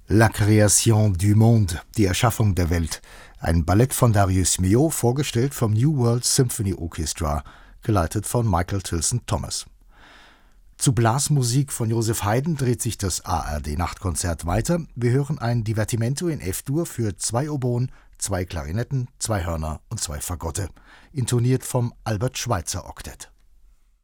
La création du monde, die Erschaffung der Welt, ein Ballett von Darius Milhaud, vorgestellt vom New World Symphony Orchestra, geleitet von Michael Tilson Thomas. Zu Blasmusik von Joseph Haydn dreht sich das ARD-Nachtkonzert weiter. Wir hören ein Divertimento in F-Dur für 2 Oboen, 2 Klarinetten, 2 Hörner und 2 Fagotte, intoniert vom Albert Schweitzer Oktett.